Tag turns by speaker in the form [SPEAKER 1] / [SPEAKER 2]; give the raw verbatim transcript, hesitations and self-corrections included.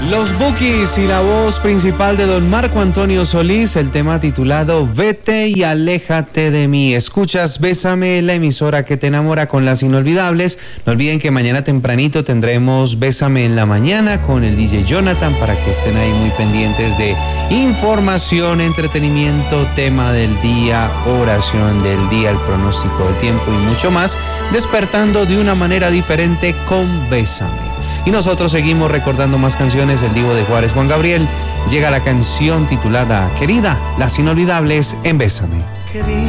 [SPEAKER 1] Los Bukis y la voz principal de don Marco Antonio Solís, el tema titulado Vete y aléjate de mí. Escuchas Bésame, la emisora que te enamora con las inolvidables. No olviden que mañana tempranito tendremos Bésame en la mañana con el D J Jonathan para que estén ahí muy pendientes de información, entretenimiento, tema del día, oración del día, el pronóstico del tiempo y mucho más, despertando de una manera diferente con Bésame. Y nosotros seguimos recordando más canciones del Divo de Juárez, Juan Gabriel. Llega la canción titulada Querida, las inolvidables en Bésame.